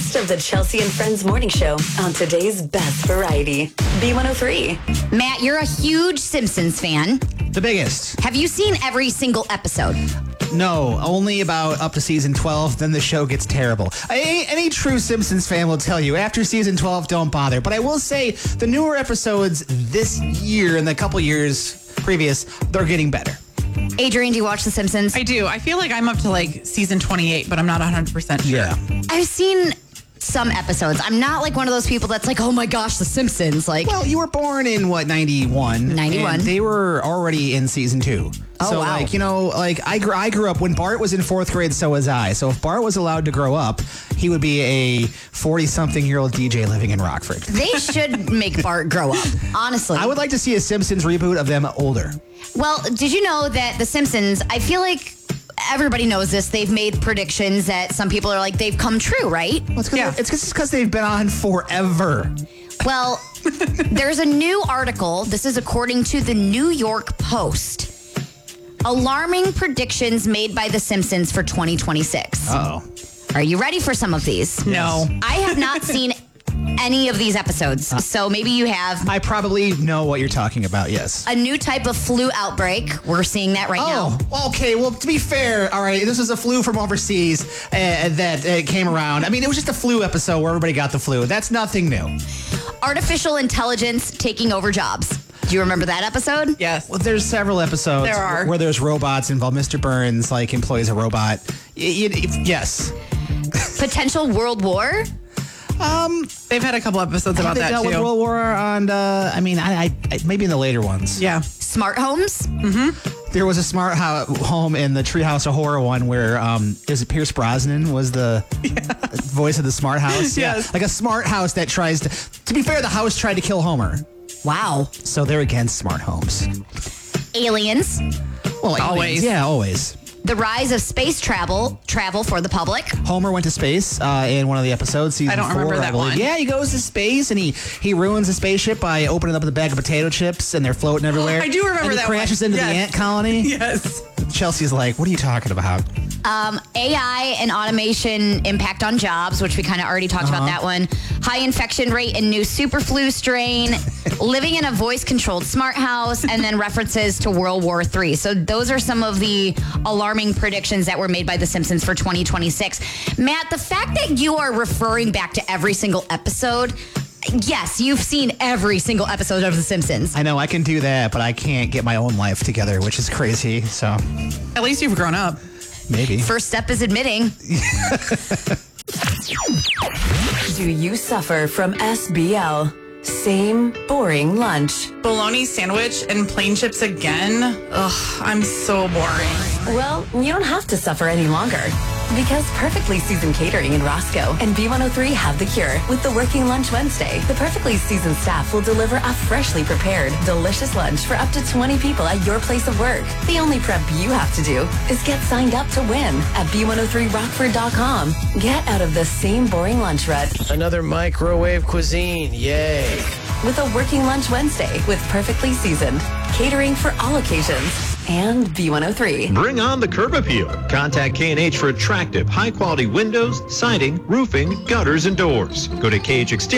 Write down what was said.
best of the Chelsea and Friends morning show on today's best variety. B103. Matt, you're a huge Simpsons fan. The biggest. Have you seen every single episode? No, only about up to season 12. Then the show gets terrible. Any true Simpsons fan will tell you after season 12, don't bother. But I will say the newer episodes this year and the couple years previous, they're getting better. Adrian, do you watch The Simpsons? I do. I feel like I'm up to like season 28, but I'm not 100% sure. Yeah. I've seen some episodes. I'm not like one of those people that's like, oh my gosh, The Simpsons. Like, Well, you were born in, 91? 91. And they were already in season 2. Oh, so, wow. I grew up when Bart was in 4th grade, so was I. So if Bart was allowed to grow up, he would be a 40-something-year-old DJ living in Rockford. they should make Bart grow up, honestly. I would like to see a Simpsons reboot of them older. Well, did you know that The Simpsons, I feel like everybody knows this, they've made predictions that some people are like, they've come true, right? Well, it's because they've been on forever. Well, there's a new article. This is according to the New York Post. Alarming predictions made by The Simpsons for 2026. Uh-oh. Are you ready for some of these? No. I have not seen any of these episodes, so maybe you have. I probably know what you're talking about, yes. A new type of flu outbreak. We're seeing that right now. Oh, okay. Well, to be fair, all right, this is a flu from overseas that came around. I mean, it was just a flu episode where everybody got the flu. That's nothing new. Artificial intelligence taking over jobs. Do you remember that episode? Yes. Well, there's several episodes There are. where there's robots involved. Mr. Burns, employs a robot. Yes. Potential world war? They've had a couple episodes about They that dealt too. with World War on, I maybe in the later ones. Yeah. Smart homes? There was a smart home in the Treehouse of Horror one where is it Pierce Brosnan was the voice of the smart house? Yes. Like a smart house that tries to be fair, the house tried to kill Homer. Wow. So they're against smart homes. Aliens? Well, Always. Yeah, always. The rise of space travel for the public. Homer went to space in one of the episodes. Season I don't 4, remember that believe. one. Yeah, he goes to space and he ruins the spaceship by opening up the bag of potato chips and they're floating everywhere. I do remember and that he crashes one. into Yes. the ant colony. Yes. Chelsea's like, what are you talking about? AI and automation impact on jobs, which we kind of already talked about that one. High infection rate and new superflu strain. Living in a voice-controlled smart house, and then references to World War III. So those are some of the alarming predictions that were made by The Simpsons for 2026. Matt, the fact that you are referring back to every single episode, yes, you've seen every single episode of The Simpsons. I know I can do that, but I can't get my own life together, which is crazy. So At least you've grown up. maybe. First step is admitting. Do you suffer from SBL? Same boring lunch. Bologna sandwich and plain chips again? Ugh, I'm so boring. Well, you don't have to suffer any longer. Because Perfectly Seasoned Catering in Roscoe and B103 have the cure. With the Working Lunch Wednesday, the Perfectly Seasoned staff will deliver a freshly prepared, delicious lunch for up to 20 people at your place of work. The only prep you have to do is get signed up to win at B103Rockford.com. Get out of the same boring lunch rut Another microwave cuisine. Yay. with a Working Lunch Wednesday with Perfectly Seasoned. Catering for all occasions. And B103. Bring on the curb appeal. Contact K&H for attractive, high-quality windows, siding, roofing, gutters, and doors. Go to KH Exterior.